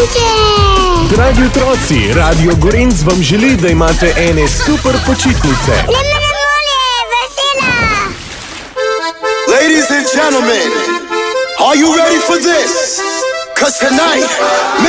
Dragi otroci, Radio Gorenc vam želi, da imate ene super počitnice. Ladies and gentlemen, are you ready for this? 'Cause tonight